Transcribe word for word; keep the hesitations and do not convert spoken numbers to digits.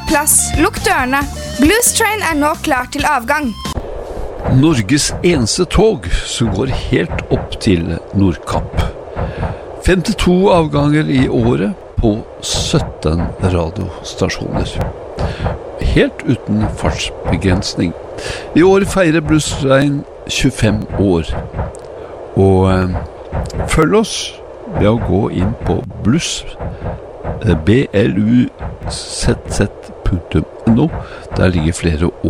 plass, lukk dørene. Blues Train er nå klar til avgang. Norges eneste tog som går helt opp til Nordkapp. femtito avganger i året på sytten radiostasjoner. Helt uten fartsbegrensning. I år feirer Blues Train tjuefem år. Og eh, følg oss ved å gå inn på blues, b l u z z punktum n o. Der ligger flere